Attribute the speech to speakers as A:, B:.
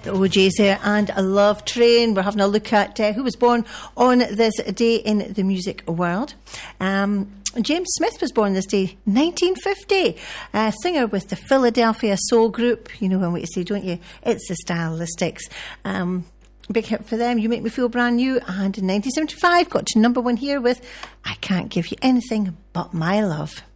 A: The OJs there, and a Love Train. We're having a look at who was born on this day in the music world. James Smith was born this day, 1950. Singer with the Philadelphia Soul Group. You know what you say, don't you? It's the Stylistics. Big hit for them, You Make Me Feel Brand New. And in 1975, got to number one here with I Can't Give You Anything But My Love.